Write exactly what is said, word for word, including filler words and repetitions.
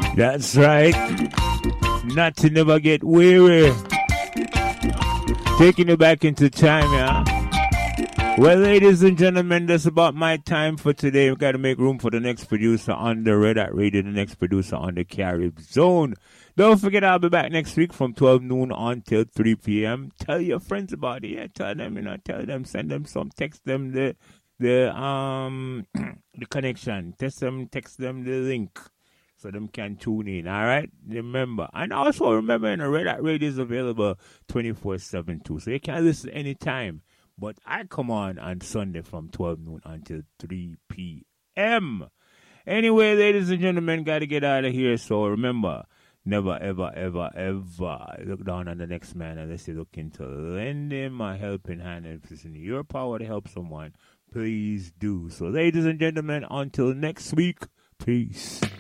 That's right. Not to never get weary. Taking you back into time, yeah? Well, ladies and gentlemen, that's about my time for today. We've got to make room for the next producer on the Red Hat Radio, the next producer on the Carib Zone. Don't forget, I'll be back next week from twelve noon until three p.m. Tell your friends about it. Yeah, tell them, you know, tell them, send them some, text them the the um the connection. Text them, text them the link so them can tune in. All right, remember, and also remember, you know, Red Hat Radio is available twenty-four seven too, so you can listen anytime. But I come on on Sunday from twelve noon until three p.m. Anyway, ladies and gentlemen, got to get out of here. So remember, never, ever, ever, ever look down on the next man unless you're looking to lend him a helping hand. And if it's in your power to help someone, please do. So, ladies and gentlemen, until next week, peace.